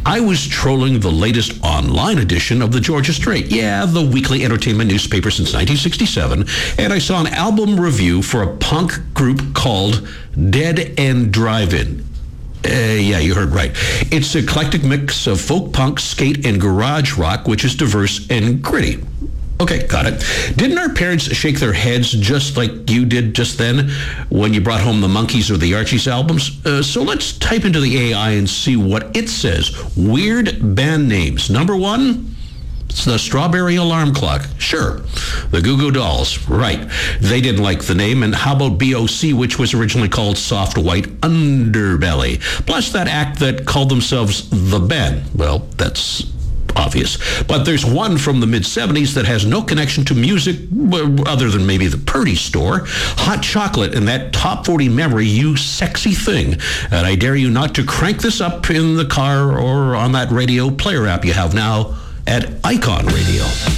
I was trolling the latest online edition of the Georgia Straight. Yeah, the weekly entertainment newspaper since 1967. And I saw an album review for a punk group called Dead End Drive-In. Yeah, you heard right. It's an eclectic mix of folk punk, skate, and garage rock, which is diverse and gritty. Okay, got it. Didn't our parents shake their heads just like you did just then when you brought home the Monkees or the Archies albums? So let's type into the AI and see what it says. Weird band names. Number one, it's the Strawberry Alarm Clock. Sure. The Goo Goo Dolls. Right. They didn't like the name. And how about BOC, which was originally called Soft White Underbelly? Plus that act that called themselves The Band. Well, that's obvious. But there's one from the mid-'70s that has no connection to music other than maybe the Purdy store. Hot Chocolate and that Top 40 memory, You Sexy Thing. And I dare you not to crank this up in the car or on that radio player app you have now at Icon Radio.